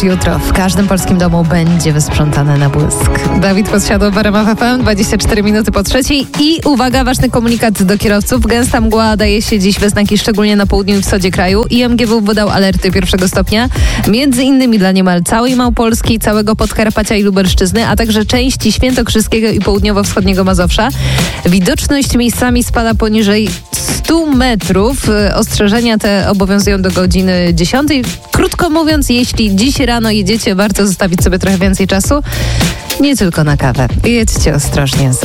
już jutro w każdym polskim domu będzie wysprzątane na błysk. Dawid Podsiadło, RMF FM, 24 minuty po 3:00 i uwaga, ważny komunikat do kierowców. Gęsta mgła daje się dziś we znaki szczególnie na południu i wschodzie kraju. IMGW wydał alerty 1 stopnia, między innymi dla niemal całej Małopolski, całego Podkarpacia i Lubelszczyzny, a także części świętokrzyskiego i południowo-wschodniego Mazowsza. Widoczność miejscami spada poniżej 100 metrów. Ostrzeżenia te obowiązują do godziny 10. Krótko mówiąc, jeśli dziś rano jedziecie, warto zostawić sobie trochę więcej czasu. Nie tylko na kawę. Jedźcie ostrożnie.